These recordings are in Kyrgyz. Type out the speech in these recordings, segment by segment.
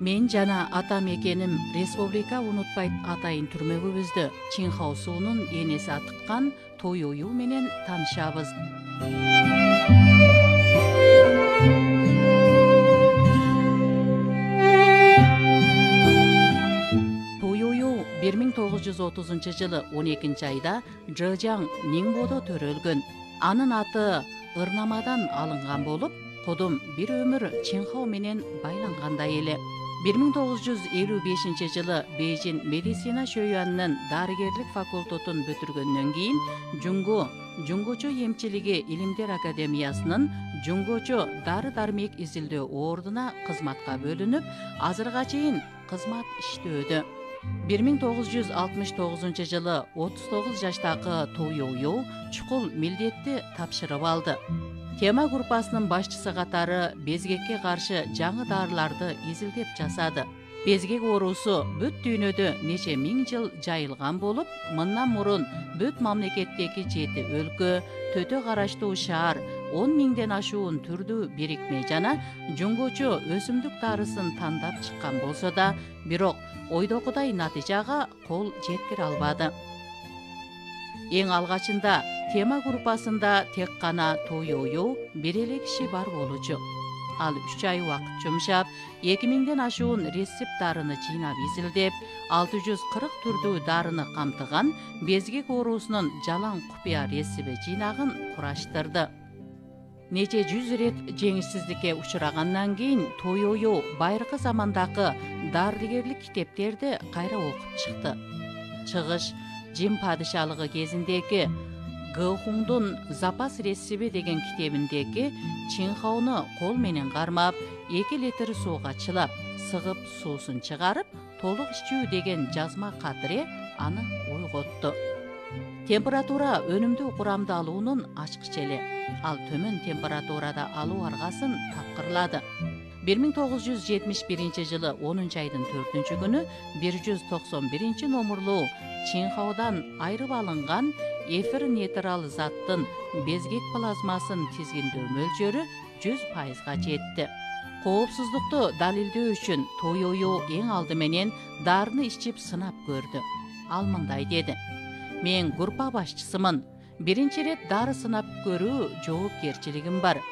Мен жана атам экеним республика унутпайт атайын түрмөгүбүздө Чинхао суунун энеси атыккан той ою менен таанышабыз. Той ою 1930-жылы 12-айда Жэжаң Ниңбодо төрөлгөн. Анын аты ырнамадан алынган болуп, кодум бир өмүр Чинхао менен байлангандай эле. 1955-жылы Бейжин медицина шөйүанынын дарыгерлик факультетун бүтүргөндөн кийин Жунгочо эмчилиги илимдер академиясынын Жунгочо дары-дармек изилдөө ордуна кызматка бөлүнүп, азырга чейин кызмат иштөөдө. 1969-жылы 39 жаштагы той ою чукул милдетти тапшырып алды. Тема группасынын башчысы катары безгекке каршы жаңы дарыларды изилдеп жасады. Безгек оорусу бүт дүйнөдө нече миң жыл жайылган болуп, мындан мурун бүт мамлекеттеги 7 өлкө, төтө караштуу шаар, 10 миңден ашуун түрдүү бирикме жана Жунгочо өсүмдүк дарысын тандап чыккан болсо да, бирок ойдогудай натыйжага кол жеткире албады. Эң алгачында тема группасында тек гана той ою бир эле киши бар болчу. Ал 3 ай убакыт жумшап, 2000ден ашуун рецепт дарыны жыйнап изилдеп, 640 түрдүү дарыны камтыган безгек оорусунун жалаң купуя рецепти жыйнагын кураштырды. Нече жүз рет жеңишсиздикке учурагандан кийин той ою байыркы замандагы дарыгерлик китептерди кайра окуп чыкты. Чыгыш Жин падышалыгы кезиндеги Гэхуңдун запас рецепти деген китебиндеги Чинхаону кол менен кармап, 2 литр сууга чылап, сыгып суусун чыгарып, толук ичүү деген жазма кадыре аны ойготту. Температура өнүмдүү курамды алуунун ачкычы эле. Ал төмөн температурада алуу аргасын тапкырлады. 1971-жылы 10-айдын 4-күнү 191 номурлуу Чинхаодан айрып алынган эфир нейтрал заттын безгек плазмасын тизгиндөө мөлчөрү 100%га жетти. Коопсуздукту далилдөө үчүн той ою эң алды менен дарыны ичип сынап көрдү. Ал мындай деди: "Мен группа башчысымын. Биринчи рет дары сынап көрүү жоопкерчилигим бар.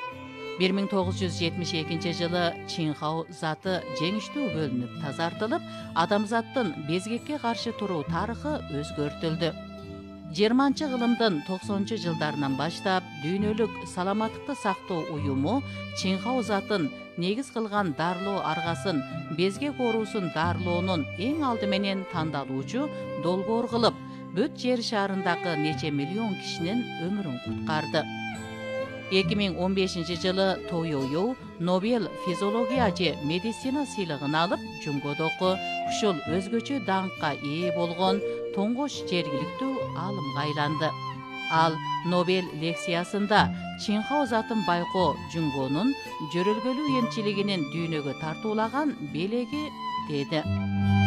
1972-жылы Чинхао заты жеңиштүү бөлүнүп тазартылып, адамзаттын безгекке каршы туруу тарыхы өзгөртүлдү. 20-кылымдын 90-жылдарынан баштап дүйнөлүк саламаттыкты сактоо уюму Чинхао затын негиз кылган дарылоо аргасын безгек оорусун дарылоонун эң алды менен тандалуучу долбоор кылып, бүт жер шарындагы нече миллион кишинин өмүрүн куткарды. 2015-жылы той ою Нобел физиология же медицина сыйлыгын алып, Жунгодогу ушул өзгөчө даңкка ээ болгон тоңгош жергиликтүү аалымга айланды. Ал Нобел лекциясында Чинхао затын байкоо Жунгонун жөрөлгөлүү эмчилигинин дүйнөгө тартуулаган белеги деди.